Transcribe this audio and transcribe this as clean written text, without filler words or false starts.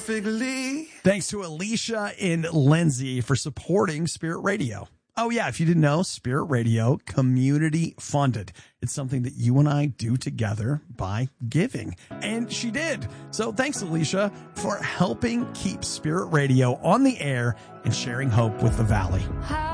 perfectly. Thanks to Alicia and Lindsay for supporting Spirit Radio. Oh, yeah, if you didn't know, Spirit Radio, community funded. It's something that you and I do together by giving. And she did. So thanks, Alicia, for helping keep Spirit Radio on the air and sharing hope with the Valley.